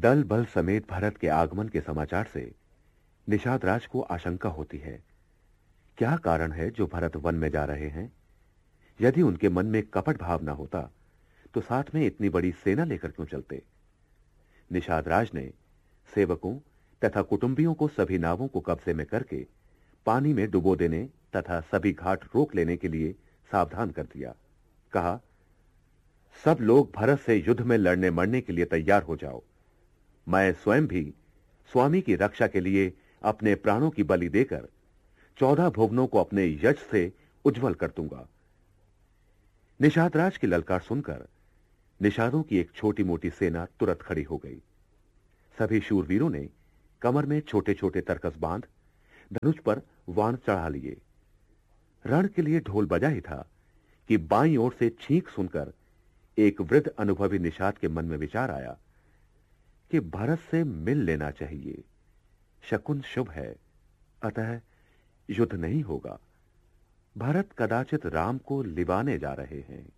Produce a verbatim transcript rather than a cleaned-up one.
दल बल समेत भरत के आगमन के समाचार से निषाद राज को आशंका होती है। क्या कारण है जो भरत वन में जा रहे हैं? यदि उनके मन में कपट भाव न होता तो साथ में इतनी बड़ी सेना लेकर क्यों चलते? निषाद राज ने सेवकों तथा कुटुंबियों को सभी नावों को कब्जे में करके पानी में डुबो देने तथा सभी घाट रोक लेने के लिए सावधान कर दिया। कहा, सब लोग भरत से युद्ध में लड़ने मरने के लिए तैयार हो जाओ। मैं स्वयं भी स्वामी की रक्षा के लिए अपने प्राणों की बलि देकर चौदह भुवनों को अपने यश से उज्जवल कर दूंगा। निषाद राज की ललकार सुनकर निषादों की एक छोटी मोटी सेना तुरंत खड़ी हो गई। सभी शूरवीरों ने कमर में छोटे छोटे तरकस बांध धनुष पर वाण चढ़ा लिए। रण के लिए ढोल बजा ही था कि बाईं ओर से छींक सुनकर एक वृद्ध अनुभवी निषाद के मन में विचार आया कि भरत से मिल लेना चाहिए। शकुन शुभ है, अतः युद्ध नहीं होगा। भरत कदाचित राम को लिबाने जा रहे हैं।